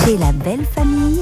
C'est la belle famille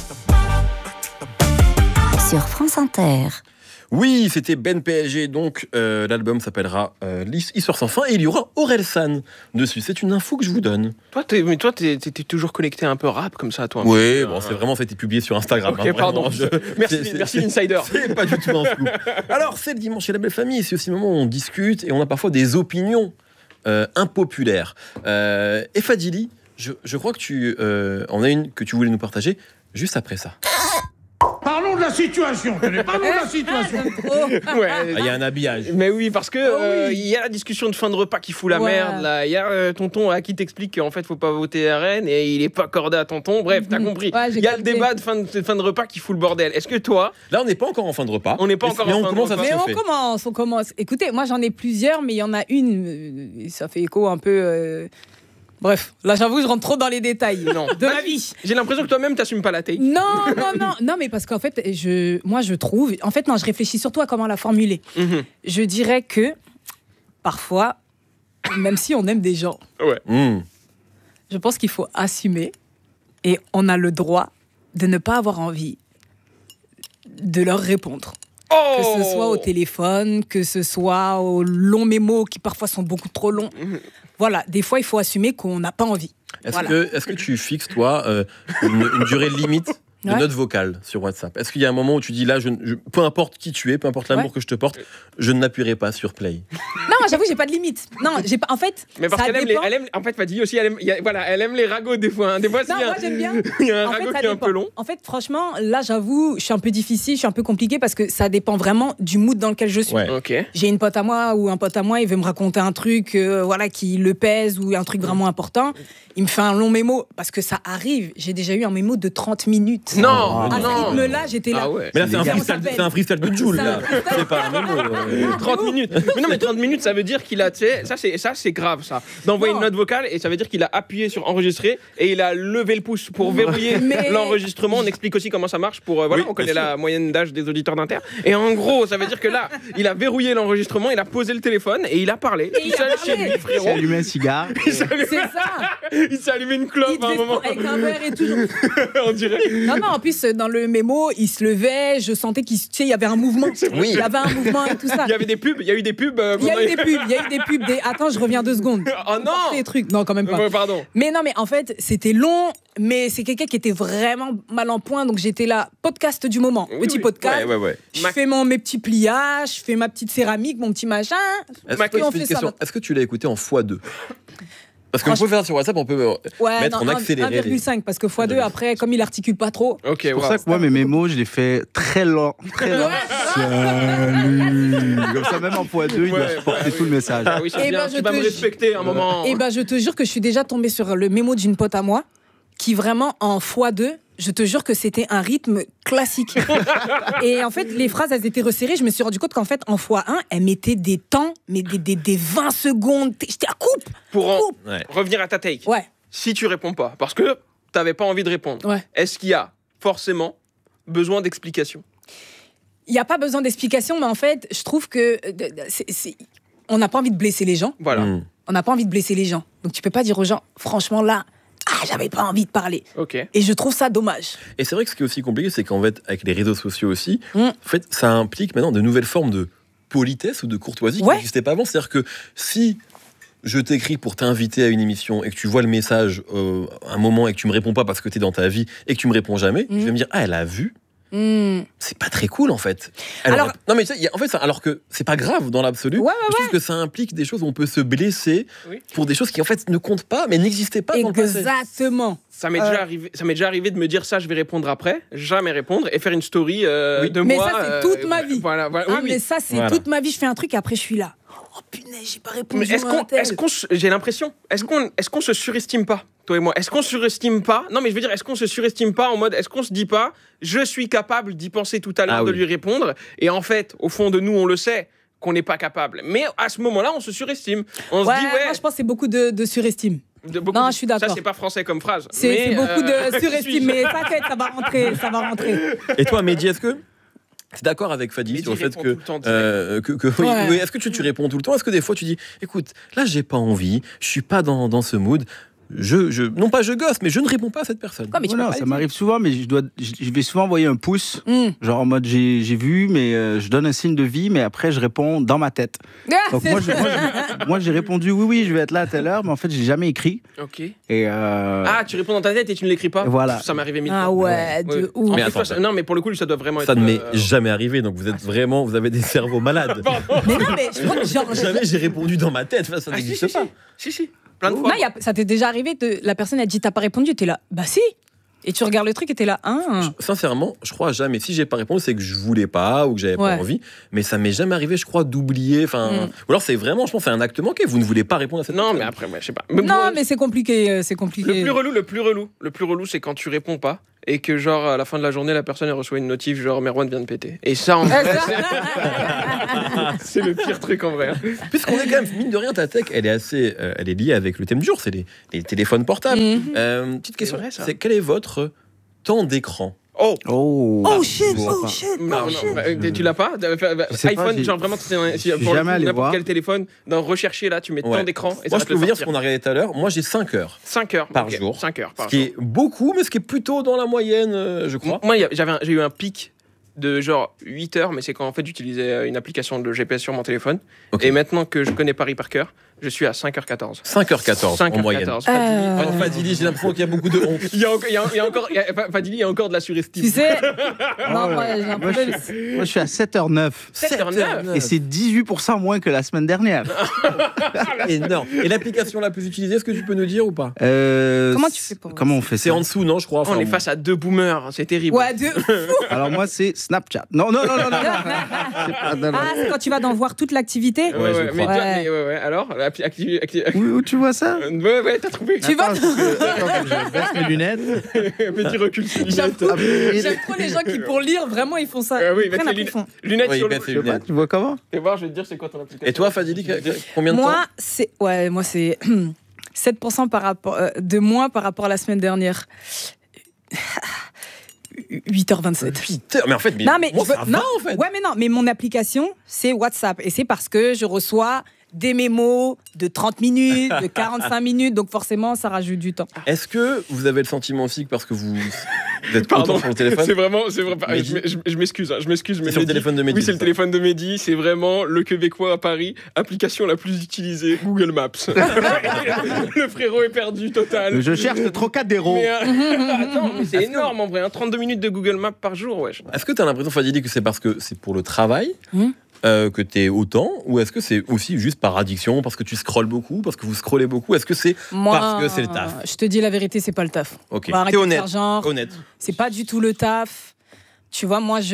sur France Inter. Oui, c'était Ben PSG, donc l'album s'appellera Histoire sans fin et il y aura Orelsan dessus. C'est une info que je vous donne. Toi, t'es toujours connecté un peu rap comme ça, toi. Oui, bon, c'est vraiment fait publié sur Instagram. Ok, pardon. Merci l'Insider. C'est pas du tout un scoop. Alors, c'est le dimanche chez la belle famille. C'est aussi le moment où on discute et on a parfois des opinions impopulaires. Et Fadili, je crois que tu en as une que tu voulais nous partager juste après ça. Parlons de la situation. Parlons de la situation. Il y a un habillage. Mais oui, parce que il y a la discussion de fin de repas qui fout la merde. Là, il y a tonton qui t'explique qu'en fait faut pas voter RN et il est pas accordé à tonton. Bref, t'as compris. Il y a le débat de fin de repas qui fout le bordel. Est-ce que toi, là, on n'est pas encore en fin de repas. On n'est pas encore en fin de repas. Mais on commence. Écoutez, moi j'en ai plusieurs, mais il y en a une. Ça fait écho un peu. Bref, là j'avoue, je rentre trop dans les détails de ma vie. J'ai l'impression que toi-même t'assumes pas la taille. Non, mais parce qu'en fait, je trouve. En fait, non, je réfléchis surtout à comment la formuler. Mm-hmm. Je dirais que parfois, même si on aime des gens, je pense qu'il faut assumer et on a le droit de ne pas avoir envie de leur répondre. Que ce soit au téléphone, que ce soit aux longs mémos qui parfois sont beaucoup trop longs. Voilà, des fois, il faut assumer qu'on n'a pas envie. Est-ce que tu fixes, toi, une durée limite de notes vocales sur WhatsApp? Est-ce qu'il y a un moment où tu dis, là, peu importe qui tu es, peu importe l'amour que je te porte, je ne n'appuierai pas sur play? Non, j'avoue, j'ai pas de limite. Non, j'ai pas. En fait, mais parce qu'elle aime, en fait, Fadili aussi, elle aime les ragots des fois. Des fois, moi j'aime bien. Il y a un ragot qui est un peu long. En fait, franchement, là, j'avoue, je suis un peu difficile, je suis un peu compliqué parce que ça dépend vraiment du mood dans lequel je suis. Ouais. Okay. J'ai une pote à moi ou un pote à moi, il veut me raconter un truc, qui le pèse ou un truc vraiment important. Il me fait un long mémo parce que ça arrive. J'ai déjà eu un mémo de 30 minutes. Non. À ce rythme-là, j'étais là. Ah ouais. Mais là, c'est un freestyle de Jul, là. C'est pas un mémo. 30 minutes. Mais non, mais 30 minutes, ça veut dire qu'il a, tu sais, ça c'est grave, ça. D'envoyer une note vocale et ça veut dire qu'il a appuyé sur enregistrer et il a levé le pouce pour verrouiller l'enregistrement. On explique aussi comment ça marche pour, on connaît la moyenne d'âge des auditeurs d'Inter. Et en gros, ça veut dire que là, il a verrouillé l'enregistrement, il a posé le téléphone et il a parlé. Il s'est allumé un cigare. C'est ça. Il s'est allumé une clope à un moment. Avec un verre et tout. On dirait. Non, en plus, dans le mémo, il se levait, je sentais il y avait un mouvement. Oui. Il y avait un mouvement et tout ça. Il y avait des pubs, il y a eu des pubs. Attends, je reviens 2 secondes. Oh non. Des trucs. Non, quand même pas. Pardon. Mais non, mais en fait, c'était long, mais c'est quelqu'un qui était vraiment mal en point, donc j'étais là, podcast du moment. Petit podcast. Ouais. Je fais mes petits pliages, je fais ma petite céramique, mon petit machin. Est-ce que tu l'as écouté en x2? Parce qu'on peut faire sur WhatsApp, on peut mettre en accéléré. 1,5 parce que x2 après, comme il articule pas trop. Ok, c'est pour ça que moi mes mémos, je les fais très lent. Salut. Comme ça, même en x2, il doit porter tout le message. Ah oui, c'est bien. Tu vas me respecter un moment. Et je te jure que je suis déjà tombée sur le mémo d'une pote à moi qui vraiment en x2. Je te jure que c'était un rythme classique. Et en fait, les phrases, elles étaient resserrées. Je me suis rendu compte qu'en fait, en x1, elle mettait des temps, mais des 20 secondes. J'étais à coupe. Pour revenir à ta take. Ouais. Si tu réponds pas, parce que t'avais pas envie de répondre, est-ce qu'il y a forcément besoin d'explications? Il n'y a pas besoin d'explications, mais en fait, je trouve que on n'a pas envie de blesser les gens. Voilà. On n'a pas envie de blesser les gens. Donc tu peux pas dire aux gens, franchement là, j'avais pas envie de parler. Okay. Et je trouve ça dommage. Et c'est vrai que ce qui est aussi compliqué, c'est qu'en fait, avec les réseaux sociaux aussi, en fait, ça implique maintenant de nouvelles formes de politesse ou de courtoisie qui n'existaient pas avant. C'est-à-dire que si je t'écris pour t'inviter à une émission et que tu vois le message un moment et que tu me réponds pas parce que t'es dans ta vie et que tu me réponds jamais, je vais me dire, elle a vu. C'est pas très cool en fait. Non mais tu sais, en fait, alors que c'est pas grave dans l'absolu. Je trouve que ça implique des choses où on peut se blesser pour des choses qui en fait ne comptent pas, mais n'existaient pas dans le passé. Exactement. Ça m'est déjà arrivé de me dire ça, je vais répondre après, jamais répondre et faire une story de mais moi. Mais ça c'est toute ma vie. Mais ça c'est toute ma vie. Je fais un truc et après je suis là. Oh punaise, j'ai pas répondu. Mais j'ai l'impression, est-ce qu'on se surestime pas, toi et moi? Est-ce qu'on surestime pas? Non, mais je veux dire, est-ce qu'on se surestime pas en mode, est-ce qu'on se dit pas, je suis capable d'y penser tout à l'heure, de lui répondre, et en fait, au fond de nous, on le sait qu'on n'est pas capable. Mais à ce moment-là, on se surestime. On se dit, moi, je pense que c'est beaucoup de surestime. Non, je suis d'accord. Ça, c'est pas français comme phrase. C'est beaucoup de surestime, mais t'inquiète, ça va rentrer. Et toi, Mehdi, est-ce que t'es d'accord avec Fadi sur le fait que est-ce que tu réponds tout le temps? Est-ce que des fois tu dis, écoute, là j'ai pas envie, je suis pas dans ce mood, non pas je gosse, mais je ne réponds pas à cette personne. Ouais, mais tu peux pas ça le m'arrive souvent, mais je vais souvent envoyer un pouce, genre en mode j'ai vu, mais je donne un signe de vie, mais après je réponds dans ma tête. Donc moi j'ai répondu oui, je vais être là à telle heure, mais en fait j'ai jamais écrit. Ok. Et tu réponds dans ta tête et tu ne l'écris pas. Voilà. Ça m'est arrivé 1000 fois. Ah ouais, de ouf. En Mais plus, attends, non, mais pour le coup, ça doit vraiment être. Ça ne m'est jamais arrivé, donc vous avez des cerveaux malades. Mais non, mais je crois que genre. Jamais j'ai répondu dans ma tête, ça n'existe pas. Si. Plein de fois. Non, ça t'est déjà arrivé, la personne a dit t'as pas répondu, t'es là, bah si. Et tu regardes le truc et t'es là, Sincèrement, je crois jamais. Si j'ai pas répondu, c'est que je voulais pas ou que j'avais pas envie. Mais ça m'est jamais arrivé, je crois, d'oublier. Ou alors c'est vraiment, je pense, c'est un acte manqué. Vous ne voulez pas répondre à cette personne. Non, mais après, je sais pas. Mais c'est compliqué, Le plus relou, c'est quand tu réponds pas et que genre à la fin de la journée, la personne elle reçoit une notif genre Merwan vient de péter. Et ça, en fait, c'est le pire truc en vrai. Puisqu'on est quand même, mine de rien, ta tech, elle est liée avec le thème du jour, c'est les téléphones portables. Petite question, vrai, ça. c'est quel est votre temps d'écran? Oh shit. Non, tu l'as pas iPhone, genre vraiment, pour n'importe quel téléphone, dans rechercher là, tu mets temps d'écran. Moi, je peux vous dire ce qu'on a regardé tout à l'heure. Moi, j'ai 5 heures. 5 heures par jour. 5 heures par jour. Ce qui est beaucoup, mais ce qui est plutôt dans la moyenne, je crois. Moi, j'ai eu un pic de genre 8 heures, mais c'est quand en fait j'utilisais une application de GPS sur mon téléphone. Okay. Et maintenant que je connais Paris par cœur, je suis à 5h14. 5h14 en moyenne. Fadili, j'ai l'impression qu'il y a beaucoup de honte. Fadili, il y a encore de la surestime. Tu sais, moi, je suis à 7h09. 7h09. Et c'est 18% moins que la semaine dernière. Énorme. Et l'application la plus utilisée, est-ce que tu peux nous dire ou pas? Comment tu fais Comment on fait ça? C'est en dessous, non, je crois. On est face à deux boomers, c'est terrible. Ouais, Alors moi, c'est Snapchat. Non. C'est quand tu vas voir toute l'activité. Ouais. Alors, où tu vois ça? Ouais, t'as trouvé. Tu vas. Je baisse mes lunettes. Petit recul sur les lunettes. J'aime trop les gens qui, pour lire, vraiment, ils font ça. Oui, mettre les lunettes sur le lunettes. Tu vois comment? Et voir, je vais te dire c'est quoi ton application. Et toi, Fadili, combien de temps? Moi, c'est 7% de moins par rapport à la semaine dernière. 8h27. 8h, mais en fait, ça va, en fait. Ouais, mais non, mais mon application, c'est WhatsApp. Et c'est parce que je reçois des mémos de 30 minutes, de 45 minutes, donc forcément, ça rajoute du temps. Est-ce que vous avez le sentiment aussi que parce que vous êtes autant sur le téléphone? C'est vrai. Je m'excuse, mais c'est sur le téléphone de Mehdi. Oui, c'est le téléphone de Mehdi. C'est vraiment le Québécois à Paris, application la plus utilisée, Google Maps. Le frérot est perdu total. Je cherche le Trocadéro. Attends, mais c'est énorme en vrai. 32 minutes de Google Maps par jour, wesh. Est-ce que tu as l'impression, Fadili, que c'est parce que c'est pour le travail que t'es autant, ou est-ce que c'est aussi juste par addiction, parce que tu scrolles beaucoup, parce que vous scrollez beaucoup? Est-ce que c'est parce que c'est le taf? Je te dis la vérité, c'est pas le taf. Ok. T'es honnête. C'est pas du tout le taf. Tu vois, moi,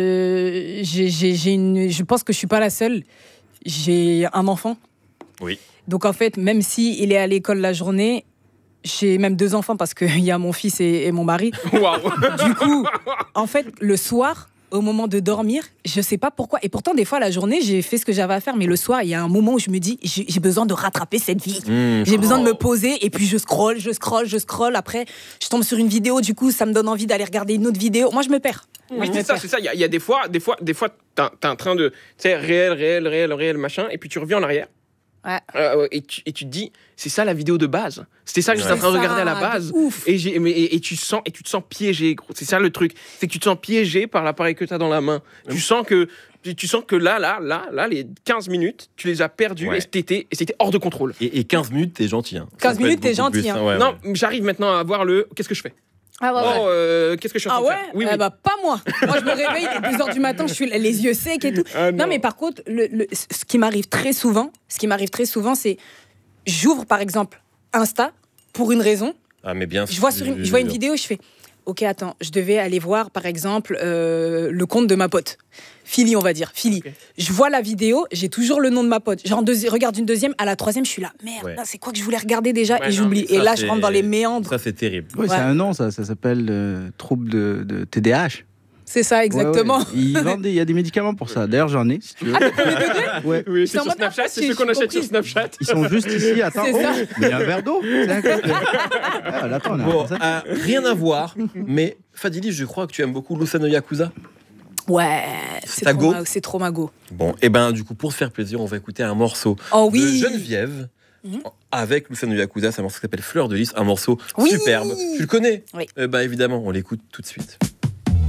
je pense que je suis pas la seule. J'ai un enfant. Oui. Donc en fait, même si il est à l'école la journée, j'ai même 2 enfants parce qu'il y a mon fils et mon mari. Waouh. Du coup, en fait, le soir, au moment de dormir, je sais pas pourquoi. Et pourtant, des fois, la journée, j'ai fait ce que j'avais à faire. Mais le soir, il y a un moment où je me dis, j'ai besoin de rattraper cette vie. J'ai besoin de me poser. Et puis, je scrolle. Après, je tombe sur une vidéo. Du coup, ça me donne envie d'aller regarder une autre vidéo. Moi, je me perds. C'est ça. Il y a des fois, t'es en train de, tu sais, réel, machin. Et puis, tu reviens en arrière. Ouais. Et tu te dis, c'est ça la vidéo de base. C'était ça que j'étais en train de regarder à la base. Et tu te sens piégé, gros. C'est ça le truc. C'est que tu te sens piégé par l'appareil que tu as dans la main. Tu sens que là, les 15 minutes, tu les as perdues et c'était hors de contrôle. Et 15 minutes, t'es gentil. 15 minutes, t'es gentil. Non, j'arrive maintenant à voir qu'est-ce que je fais. Qu'est-ce que je suis en train de faire? Oui. Pas moi. Moi, je me réveille à 2h du matin, je suis les yeux secs et tout. Non, mais par contre, ce qui m'arrive très souvent, c'est j'ouvre par exemple Insta pour une raison. Ah, mais bien sûr. Je vois une vidéo, je fais OK, attends, je devais aller voir par exemple le compte de ma pote. Philly, on va dire. Philly. Okay. Je vois la vidéo, j'ai toujours le nom de ma pote. Regarde une deuxième, à la troisième, je suis là. Merde, là, c'est quoi que je voulais regarder déjà? Et j'oublie. Et là, je rentre dans les méandres. Ça, c'est terrible. Oui, c'est un nom, ça s'appelle trouble de TDAH. C'est ça, exactement. Ouais. Il y a des médicaments pour ça. D'ailleurs, j'en ai, si tu veux. Ah, tu peux les donner? Ouais. Oui, c'est sur Snapchat, c'est ceux qu'on achète sur Snapchat. Ils sont juste ici, attends. Mais il y a un verre d'eau. Rien à voir, mais Fadili, je crois que tu aimes beaucoup Lusano Yakuza. Ouais, c'est trop mago. Bon, et ben du coup, pour se faire plaisir, on va écouter un morceau de Geneviève. avec Luciano Yakuza, c'est un morceau qui s'appelle Fleur de Lys, un morceau superbe. Tu le connais? Oui. Évidemment, on l'écoute tout de suite.